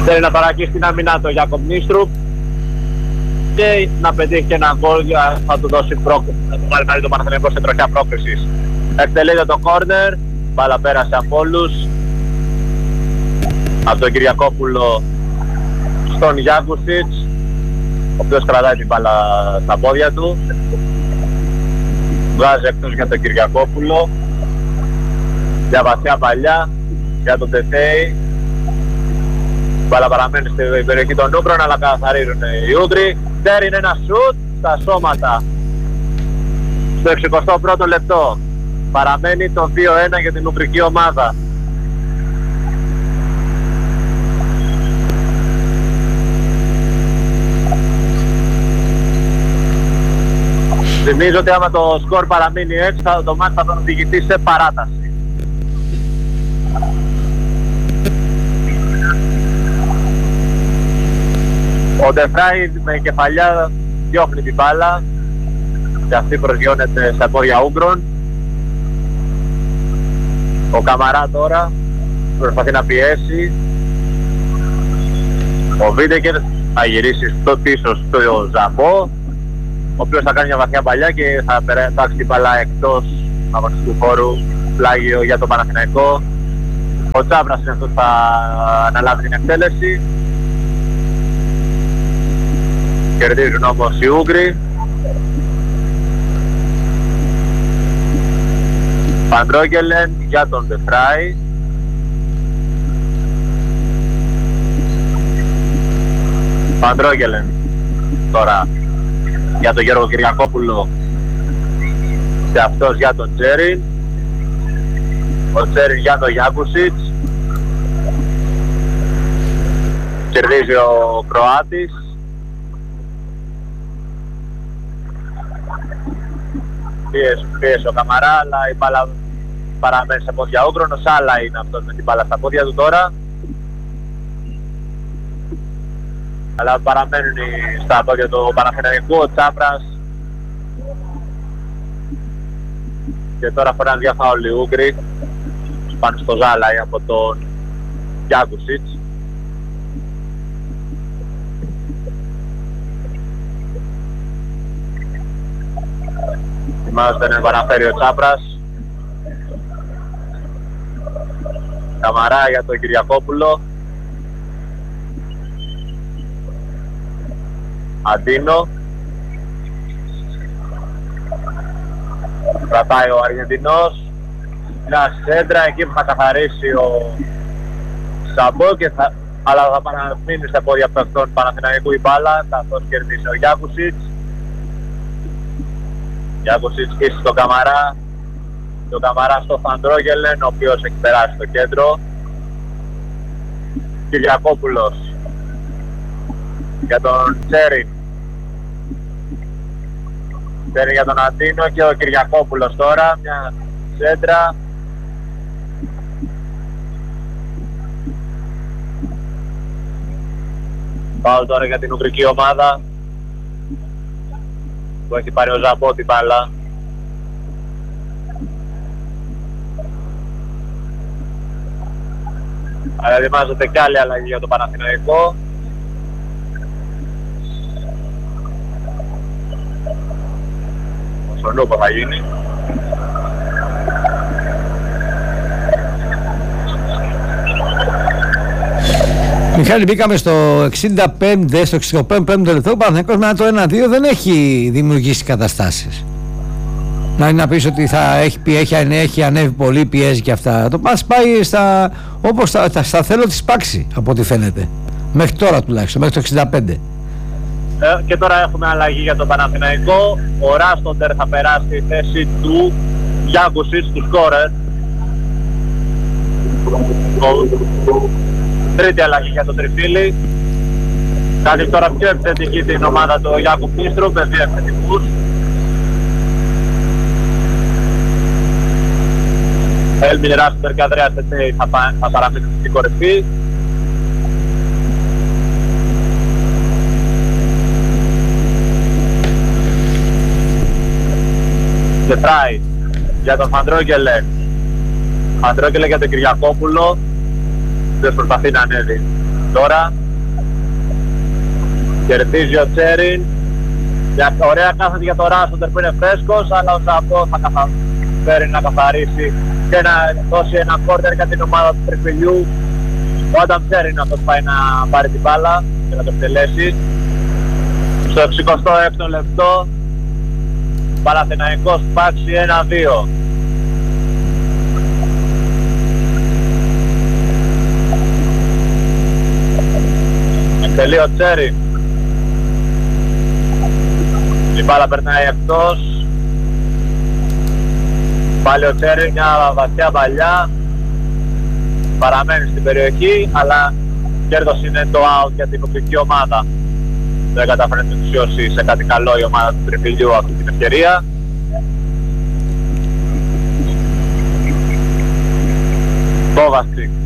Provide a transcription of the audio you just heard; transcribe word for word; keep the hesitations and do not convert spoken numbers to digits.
Θέλει να παρακεί στην άμυνα το Γιάκοπ Νίστρουπ και να πετύχει και ένα γκολ, θα του δώσει πρόκριση. Θα του βάλει το Παναθηναϊκό σε τροχιά πρόκρισης. Εκτελείται το κόρνερ, μπάλα πέρασε από όλους. Από τον Κυριακόπουλο στον Γιάκουσιτς, ο οποίος κρατάει την μπάλα στα πόδια του. Βγάζει εκτός για τον Κυριακόπουλο. Για βαθιά παλιά, για τον Τετέι. Η μπάλα παραμένει στην περιοχή των Ούγγρων, αλλά καθαρίζουν οι Ούγγροι. Τέρι είναι ένα σουτ στα σώματα. Στο εξηκοστό πρώτο λεπτό. Παραμένει το δύο ένα για την Ουγγρική ομάδα. Θυμίζω ότι άμα το σκορ παραμείνει έτσι, θα, το μάτς θα τον οδηγηθεί σε παράταση. Ο Ντεφράι με κεφαλιά διώχνει την μπάλα και αυτή προσγειώνεται στα πόδια Ούγγρων. Ο Καμαρά τώρα προσπαθεί να πιέσει. Ο Βίντεκερ θα γυρίσει στο πίσω στο Ζαμπό, ο οποίος θα κάνει μια βαθιά παλιά και θα πετάξει την μπάλα εκτός αγωνιστικού χώρου, πλάγιο για το Παναθηναϊκό. Ο Τσάβρας είναι αυτός που θα αναλάβει την εκτέλεση. Κερδίζουν όμως οι Ούγγροι. Παντρόγγελεν για τον Ντεφράι. Παντρόγγελεν τώρα για τον Γιώργο Κυριακόπουλο και αυτός για τον Τζέρι. Ο Τζέρι για τον Γιάκουσιτς. Κερδίζει ο Κροάτης. Πίεσε, πίεσε ο Καμαρά, αλλά η μπάλα παραμένει στα πόδια Ούγγρων. Ο Σάλα είναι αυτός με την μπάλα στα πόδια του τώρα. Αλλά παραμένουν στα πόδια του Παναθηναϊκού, ο Τσάπρας. Και τώρα φοράνε διαφάουλοι οι Ούγγροι. Πάνε στο Ζάλα από τον Γιάκουσιτς. Θυμάστε να επαναφέρει ο Τσάπρας. Καμαρά για τον Κυριακόπουλο. Αντίνο. Κρατάει ο Αργεντινός. Μια σέντρα εκεί που θα καθαρίσει ο Σαμπό και θα, αλλά θα παραμείνει στα πόδια από αυτόν Παναθηναϊκού η μπάλα, καθώς κερδίσει ο Γιάκουσιτς. Γιάκουσιτς χύσει στον Καμαρά. Το Καμαρά στο Φαντρόγελεν, ο οποίος έχει περάσει στο κέντρο. Κυριακόπουλος για τον Τσέριν. Τσέριν για τον Αντίνο και ο Κυριακόπουλος τώρα. Μια σέντρα. Πάω τώρα για την Ουγγρική ομάδα που έχει πάρει ο Ζαμπό την μπάλα. Αλλά ετοιμάζεται κι άλλη αλλαγή για το Παναθηναϊκό. Ο Σονούπο θα γίνει. Μιχάλη, μπήκαμε στο εξήντα πέντε, στο εξήντα πέντε λεπτό. Ο Παναθηναϊκός με το ένα δύο δεν έχει δημιουργήσει καταστάσεις. Να, να πεις ότι θα έχει, έχει, έχει ανέβει πολύ, πιέζει και αυτά. Το πας πάει στα, όπως στα, στα, στα θέλω της πάξη, από ό,τι φαίνεται. Μέχρι τώρα τουλάχιστον, μέχρι το εξήντα πέντε. Ε, και τώρα έχουμε αλλαγή για τον Παναθηναϊκό. Ο Ράστοντερ θα περάσει στη θέση του Γιάκουσιτς, του σκόρερ. Τρίτη αλλαγή για τον Τριφύλι. Κάνει τώρα πιο επιθετική την ομάδα του Γιάκοπ Νίστρουπ με δύο επιθετικούς. Έλμιν Ράστοντερ και Ανδρέας Τετέι θα, πα, θα παραμείνουν στην κορυφή. Και τράει για τον Φαντρόγγελεν. Φαντρόγγελεν για τον Κυριακόπουλο. Δεν προσπαθεί να ανέβει τώρα. Κερδίζει ο Τσέριν. Για ωραία κάθετη για το Ράσοντερ που είναι φρέσκος, αλλά ο Ζαμπό θα καταφέρει να καθαρίσει και να δώσει ένα κόρτερ για την ομάδα του Τριφυλιού. Ο Άνταμ Τσέριν αυτός πάει να πάρει την μπάλα και να το εκτελέσει. Στο εξηκοστό έκτο λεπτό Παναθηναϊκός Πάξη ένα δύο. Εκτελεί ο Τσέριν. Η μπάλα περνάει εκτός. Πάλι ο Τσέριν, μια βαθιά παλιά. Παραμένει στην περιοχή, αλλά κέρδος είναι το out για την οπτική ομάδα. Δεν καταφέρει να ενθουσιώσει σε κάτι καλό η ομάδα του Τριφυλιού αυτή την ευκαιρία. Κόβασικ